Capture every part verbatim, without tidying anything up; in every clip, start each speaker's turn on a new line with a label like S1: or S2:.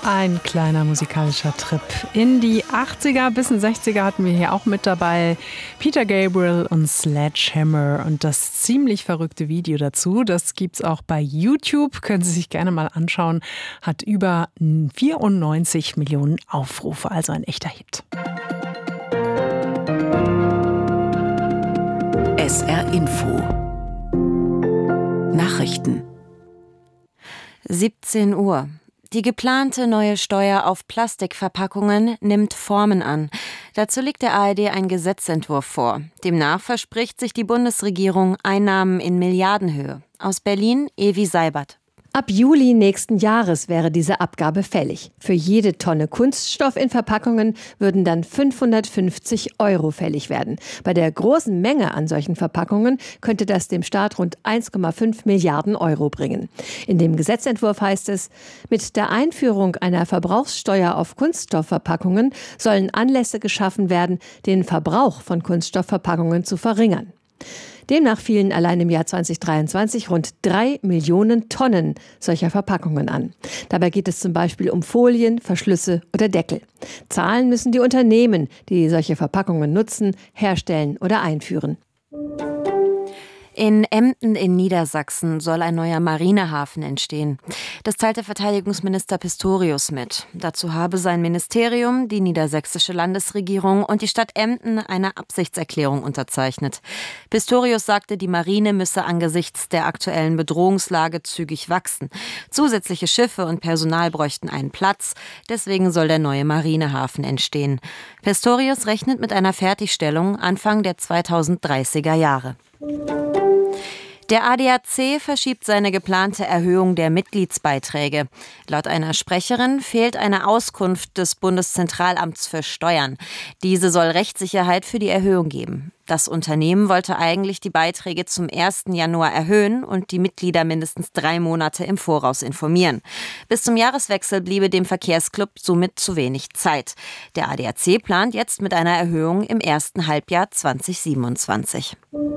S1: Ein kleiner musikalischer Trip in die achtziger bis in sechziger hatten wir hier auch mit dabei. Peter Gabriel und Sledgehammer und das ziemlich verrückte Video dazu, das gibt's auch bei YouTube, können Sie sich gerne mal anschauen, hat über vierundneunzig Millionen Aufrufe, also ein echter Hit.
S2: S R Info Nachrichten
S3: siebzehn Uhr. Die geplante neue Steuer auf Plastikverpackungen nimmt Formen an. Dazu legt der A R D ein Gesetzentwurf vor. Demnach verspricht sich die Bundesregierung Einnahmen in Milliardenhöhe. Aus Berlin, Evi Seibert.
S4: Ab Juli nächsten Jahres wäre diese Abgabe fällig. Für jede Tonne Kunststoff in Verpackungen würden dann fünfhundertfünfzig Euro fällig werden. Bei der großen Menge an solchen Verpackungen könnte das dem Staat rund eins Komma fünf Milliarden Euro bringen. In dem Gesetzentwurf heißt es, mit der Einführung einer Verbrauchssteuer auf Kunststoffverpackungen sollen Anlässe geschaffen werden, den Verbrauch von Kunststoffverpackungen zu verringern. Demnach fielen allein im Jahr zweitausenddreiundzwanzig rund drei Millionen Tonnen solcher Verpackungen an. Dabei geht es zum Beispiel um Folien, Verschlüsse oder Deckel. Zahlen müssen die Unternehmen, die solche Verpackungen nutzen, herstellen oder einführen.
S3: In Emden in Niedersachsen soll ein neuer Marinehafen entstehen. Das teilte Verteidigungsminister Pistorius mit. Dazu habe sein Ministerium, die niedersächsische Landesregierung und die Stadt Emden eine Absichtserklärung unterzeichnet. Pistorius sagte, die Marine müsse angesichts der aktuellen Bedrohungslage zügig wachsen. Zusätzliche Schiffe und Personal bräuchten einen Platz. Deswegen soll der neue Marinehafen entstehen. Pistorius rechnet mit einer Fertigstellung Anfang der zweitausenddreißiger Jahre. Der A D A C verschiebt seine geplante Erhöhung der Mitgliedsbeiträge. Laut einer Sprecherin fehlt eine Auskunft des Bundeszentralamts für Steuern. Diese soll Rechtssicherheit für die Erhöhung geben. Das Unternehmen wollte eigentlich die Beiträge zum ersten Januar erhöhen und die Mitglieder mindestens drei Monate im Voraus informieren. Bis zum Jahreswechsel bliebe dem Verkehrsclub somit zu wenig Zeit. Der A D A C plant jetzt mit einer Erhöhung im ersten Halbjahr zweitausendsiebenundzwanzig.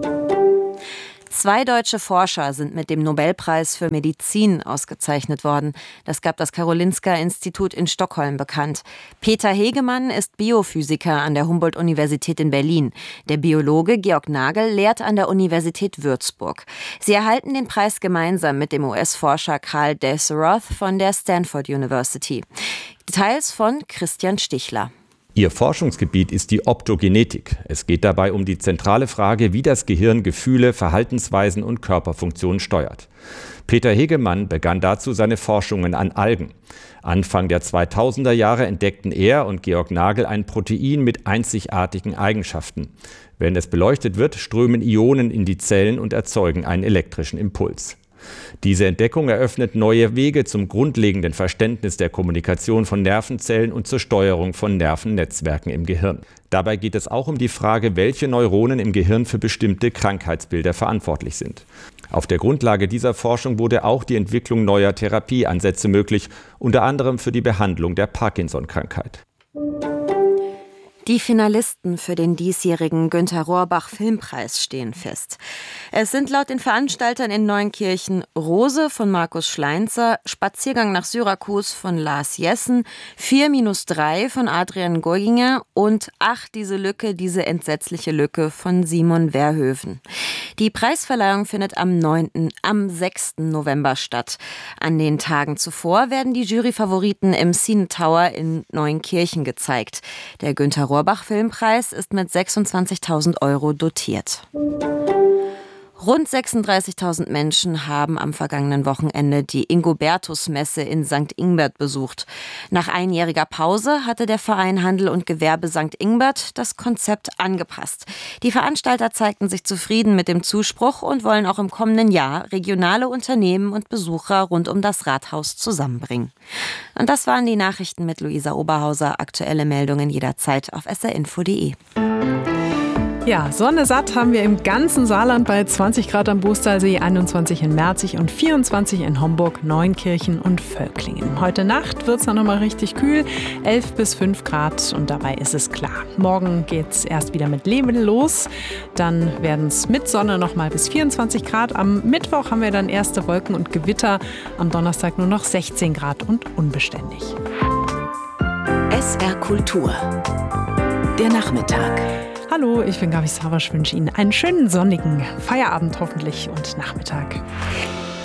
S3: Zwei deutsche Forscher sind mit dem Nobelpreis für Medizin ausgezeichnet worden. Das gab das Karolinska-Institut in Stockholm bekannt. Peter Hegemann ist Biophysiker an der Humboldt-Universität in Berlin. Der Biologe Georg Nagel lehrt an der Universität Würzburg. Sie erhalten den Preis gemeinsam mit dem U S-Forscher Carl Deseroth von der Stanford University. Details von Christian Stichler.
S5: Ihr Forschungsgebiet ist die Optogenetik. Es geht dabei um die zentrale Frage, wie das Gehirn Gefühle, Verhaltensweisen und Körperfunktionen steuert. Peter Hegemann begann dazu seine Forschungen an Algen. Anfang der zweitausender Jahre entdeckten er und Georg Nagel ein Protein mit einzigartigen Eigenschaften. Wenn es beleuchtet wird, strömen Ionen in die Zellen und erzeugen einen elektrischen Impuls. Diese Entdeckung eröffnet neue Wege zum grundlegenden Verständnis der Kommunikation von Nervenzellen und zur Steuerung von Nervennetzwerken im Gehirn. Dabei geht es auch um die Frage, welche Neuronen im Gehirn für bestimmte Krankheitsbilder verantwortlich sind. Auf der Grundlage dieser Forschung wurde auch die Entwicklung neuer Therapieansätze möglich, unter anderem für die Behandlung der Parkinson-Krankheit.
S3: Die Finalisten für den diesjährigen Günter-Rohrbach-Filmpreis stehen fest. Es sind laut den Veranstaltern in Neunkirchen Rose von Markus Schleinzer, Spaziergang nach Syrakus von Lars Jessen, vier minus drei von Adrian Goginger und Ach, diese Lücke, diese entsetzliche Lücke von Simon Verhoeven. Die Preisverleihung findet am neunten, am sechsten November statt. An den Tagen zuvor werden die Juryfavoriten im Cine Tower in Neunkirchen gezeigt. Der Günter-Rohrbach-Filmpreis ist mit sechsundzwanzigtausend Euro dotiert. Rund sechsunddreißigtausend Menschen haben am vergangenen Wochenende die Ingobertus-Messe in Sankt Ingbert besucht. Nach einjähriger Pause hatte der Verein Handel und Gewerbe Sankt Ingbert das Konzept angepasst. Die Veranstalter zeigten sich zufrieden mit dem Zuspruch und wollen auch im kommenden Jahr regionale Unternehmen und Besucher rund um das Rathaus zusammenbringen. Und das waren die Nachrichten mit Luisa Oberhauser. Aktuelle Meldungen jederzeit auf s r info punkt d e.
S1: Ja, Sonne satt haben wir im ganzen Saarland bei zwanzig Grad am Boostalsee, einundzwanzig in Merzig und vierundzwanzig in Homburg, Neunkirchen und Völklingen. Heute Nacht wird es dann nochmal richtig kühl, elf bis fünf Grad und dabei ist es klar. Morgen geht es erst wieder mit Nebel los, dann werden es mit Sonne nochmal bis vierundzwanzig Grad. Am Mittwoch haben wir dann erste Wolken und Gewitter, am Donnerstag nur noch sechzehn Grad und unbeständig.
S2: S R Kultur. Der Nachmittag.
S1: Hallo, ich bin Gabi Savasch, wünsche Ihnen einen schönen sonnigen Feierabend hoffentlich und Nachmittag.